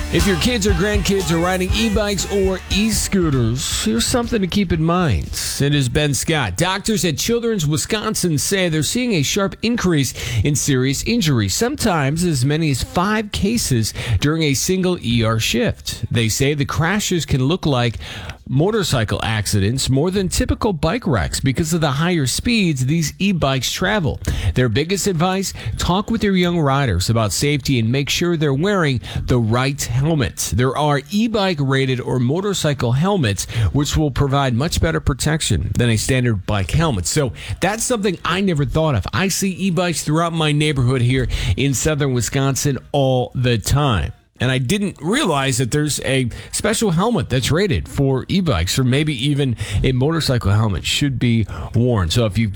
If your kids or grandkids are riding e-bikes or e-scooters, here's something to keep in mind. It is Ben Scott. Doctors at Children's Wisconsin say they're seeing a sharp increase in serious injuries, sometimes as many as 5 cases during a single ER shift. They say the crashes can look like motorcycle accidents more than typical bike wrecks because of the higher speeds these e-bikes travel. Their biggest advice, talk with your young riders about safety and make sure they're wearing the right helmets. There are e-bike rated or motorcycle helmets which will provide much better protection than a standard bike helmet. So that's something I never thought of. I see e-bikes throughout my neighborhood here in southern Wisconsin all the time. And I didn't realize that there's a special helmet that's rated for e-bikes, or maybe even a motorcycle helmet should be worn. So if you've